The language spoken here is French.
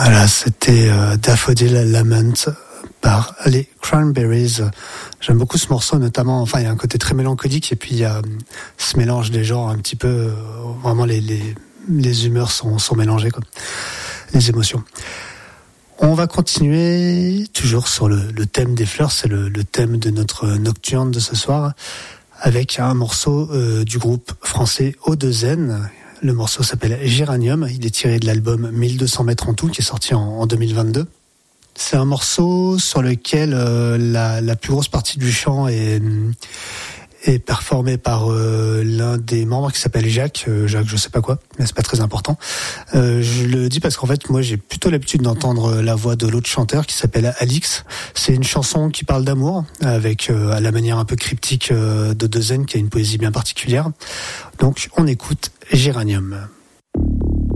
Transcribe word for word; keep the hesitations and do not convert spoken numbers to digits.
Voilà, c'était euh, Daffodil Lament par les Cranberries. J'aime beaucoup ce morceau, notamment, enfin, il y a un côté très mélancolique et puis il y a euh, ce mélange des genres un petit peu, euh, vraiment les, les, les humeurs sont, sont mélangées, quoi. Les émotions. On va continuer toujours sur le, le thème des fleurs, c'est le, le thème de notre nocturne de ce soir, avec un morceau euh, du groupe français O deux N. Le morceau s'appelle Géranium, il est tiré de l'album mille deux cents mètres en tout, qui est sorti en, en deux mille vingt-deux. C'est un morceau sur lequel euh, la, la plus grosse partie du chant est, est performée par euh, l'un des membres qui s'appelle Jacques, euh, Jacques je sais pas quoi, mais c'est pas très important. Euh, je le dis parce qu'en fait moi j'ai plutôt l'habitude d'entendre la voix de l'autre chanteur qui s'appelle Alix. C'est une chanson qui parle d'amour, avec euh, à la manière un peu cryptique euh, de O deux N, qui a une poésie bien particulière. Donc on écoute Géranium.